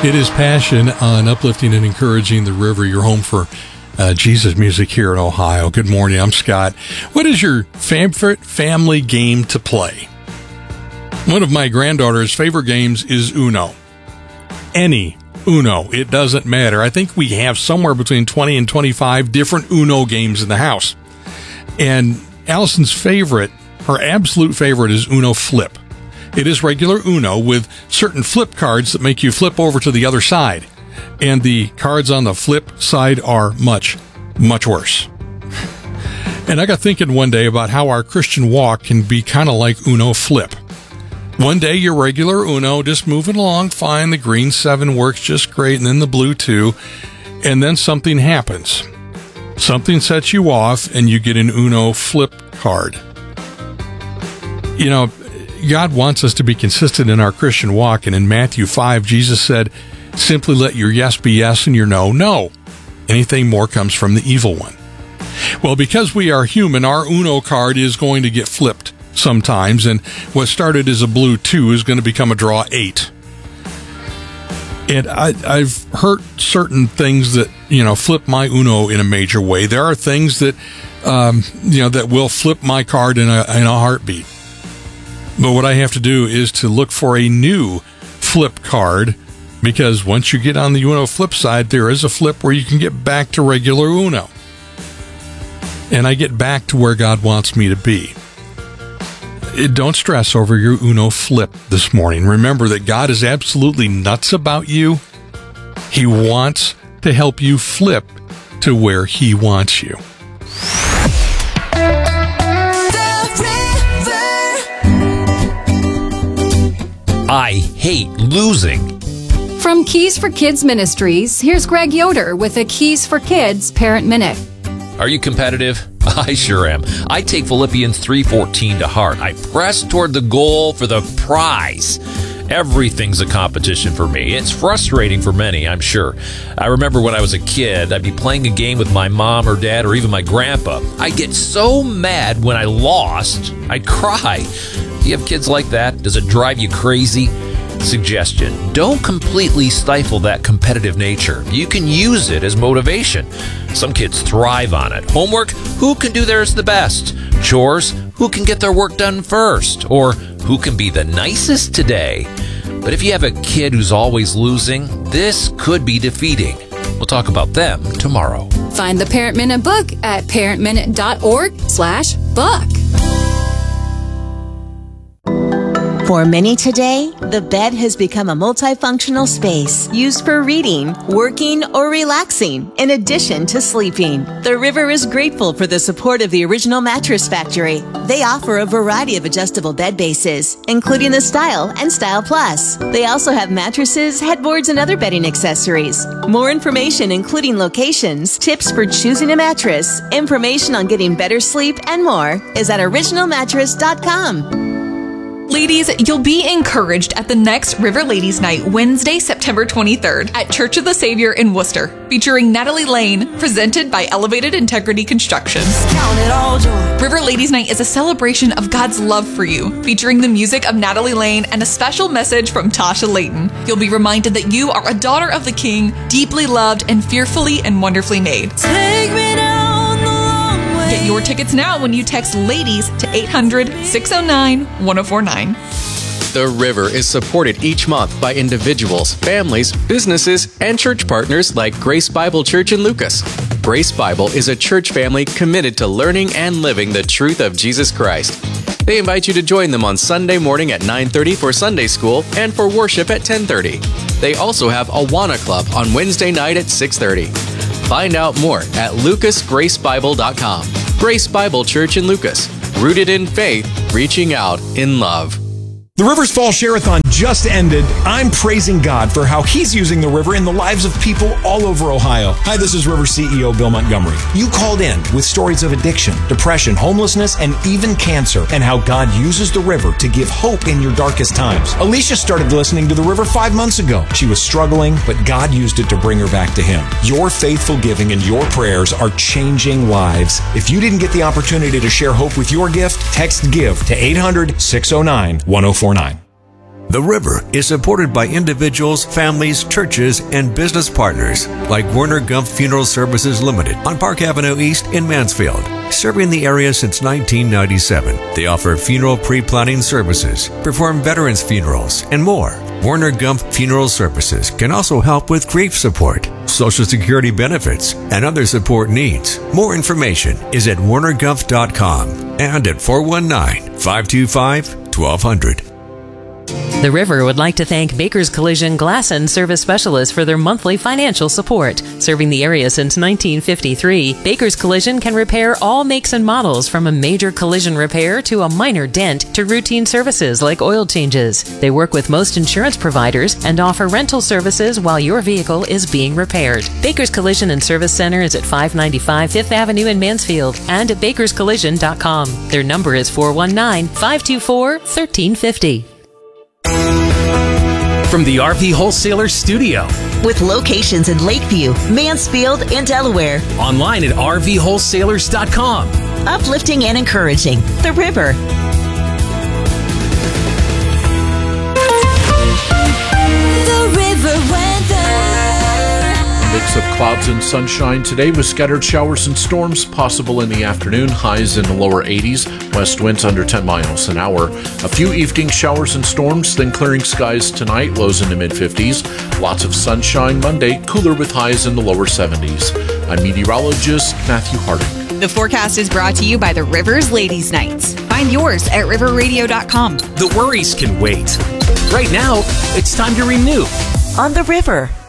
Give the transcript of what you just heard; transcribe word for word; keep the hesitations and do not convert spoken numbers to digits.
It is Passion on uplifting and encouraging the river. You're home for uh, Jesus music here in Ohio. Good morning. I'm Scott. What is your favorite family game to play? One of my granddaughter's favorite games is Uno. Any Uno. It doesn't matter. I think we have somewhere between twenty and twenty-five different Uno games in the house. And Allison's favorite, her absolute favorite, is Uno Flip. It is regular Uno with certain flip cards that make you flip over to the other side. And the cards on the flip side are much, much worse. And I got thinking one day about how our Christian walk can be kind of like Uno Flip. One day, your regular Uno just moving along fine. The green seven works just great, and then the blue two. And then something happens. Something sets you off, and you get an Uno Flip card. You know, God wants us to be consistent in our Christian walk, and in Matthew five, Jesus said, simply let your yes be yes and your no, no. Anything more comes from the evil one. Well, because we are human, our Uno card is going to get flipped sometimes, and what started as a blue two is going to become a draw eight. And I, I've heard certain things that, you know, flip my Uno in a major way. There are things that, um, you know, that will flip my card in a, in a heartbeat. But what I have to do is to look for a new flip card, because once you get on the Uno flip side, there is a flip where you can get back to regular Uno. And I get back to where God wants me to be. Don't stress over your Uno flip this morning. Remember that God is absolutely nuts about you. He wants to help you flip to where He wants you. I hate losing. From Keys for Kids Ministries, here's Greg Yoder with a Keys for Kids Parent Minute. Are you competitive? I sure am. I take Philippians three fourteen to heart. I press toward the goal for the prize. Everything's a competition for me. It's frustrating for many, I'm sure. I remember when I was a kid, I'd be playing a game with my mom or dad or even my grandpa. I'd get so mad when I lost, I'd cry. You have kids like that? Does it drive you crazy? Suggestion: don't completely stifle that competitive nature. You can use it as motivation. Some kids thrive on it. Homework: who can do theirs the best? Chores: who can get their work done first? Or who can be the nicest today? But if you have a kid who's always losing, this could be defeating. We'll talk about them tomorrow. Find the Parent Minute book at parent minute dot org slash book. For many today, the bed has become a multifunctional space used for reading, working, or relaxing, in addition to sleeping. The River is grateful for the support of the Original Mattress Factory. They offer a variety of adjustable bed bases, including the Style and Style Plus. They also have mattresses, headboards, and other bedding accessories. More information, including locations, tips for choosing a mattress, information on getting better sleep, and more, is at original mattress dot com. Ladies, you'll be encouraged at the next River Ladies Night, Wednesday, September twenty-third, at Church of the Savior in Worcester, featuring Natalie Lane, presented by Elevated Integrity Construction. Count it all joy. River Ladies Night is a celebration of God's love for you, featuring the music of Natalie Lane and a special message from Tasha Layton. You'll be reminded that you are a daughter of the King, deeply loved and fearfully and wonderfully made. Take me down the long way. Get your tickets now when you text LADIES to eight hundred, six oh nine, one oh four nine. The River is supported each month by individuals, families, businesses, and church partners like Grace Bible Church in Lucas. Grace Bible is a church family committed to learning and living the truth of Jesus Christ. They invite you to join them on Sunday morning at nine thirty for Sunday school and for worship at ten thirty. They also have Awana Club on Wednesday night at six thirty. Find out more at lucas grace bible dot com. Grace Bible Church in Lucas, rooted in faith, reaching out in love. The River's Fall Share-a-thon just ended. I'm praising God for how He's using the River in the lives of people all over Ohio. Hi, this is River C E O Bill Montgomery. You called in with stories of addiction, depression, homelessness, and even cancer, and how God uses the River to give hope in your darkest times. Alicia started listening to the River five months ago. She was struggling, but God used it to bring her back to Him. Your faithful giving and your prayers are changing lives. If you didn't get the opportunity to share hope with your gift, text GIVE to eight hundred, six oh nine, one oh four nine. The River is supported by individuals, families, churches, and business partners like Werner Gumpf Funeral Services Limited on Park Avenue East in Mansfield. Serving the area since nineteen ninety-seven, they offer funeral pre-planning services, perform veterans funerals, and more. Werner Gumpf Funeral Services can also help with grief support, Social Security benefits, and other support needs. More information is at werner gumpf dot com and at four one nine, five two five, one two zero zero. The River would like to thank Baker's Collision Glass and Service Specialists for their monthly financial support. Serving the area since nineteen fifty-three, Baker's Collision can repair all makes and models, from a major collision repair to a minor dent to routine services like oil changes. They work with most insurance providers and offer rental services while your vehicle is being repaired. Baker's Collision and Service Center is at five ninety-five Fifth Avenue in Mansfield and at bakers collision dot com. Their number is four one nine, five two four, one three five zero. From the R V Wholesaler Studio. With locations in Lakeview, Mansfield, and Delaware. Online at r v wholesalers dot com. Uplifting and encouraging. The River. The River weather. Mix of clouds and sunshine today with scattered showers and storms possible in the afternoon. Highs in the lower eighties. West winds under ten miles an hour. A few evening showers and storms, then clearing skies tonight. Lows in the mid fifties. Lots of sunshine Monday. Cooler with highs in the lower seventies. I'm meteorologist Matthew Harding. The forecast is brought to you by the Rivers Ladies Nights. Find yours at river radio dot com. The worries can wait. Right now, it's time to renew. On the River.